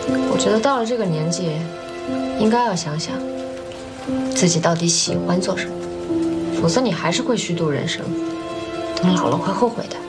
我觉得到了这个年纪，应该要想想自己到底喜欢做什么，否则你还是会虚度人生，等老了会后悔的。